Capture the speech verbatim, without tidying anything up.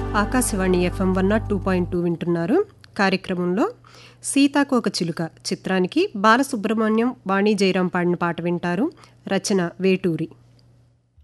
Akashvani FM one not two point two వింటున్నారు. కార్యక్రమంలో సీతాకోక చిలుక చిత్రానికి బాలసుబ్రహ్మణ్యం, వాణి జయరాం పాడిన పాట వింటారు. రచన వేటూరి.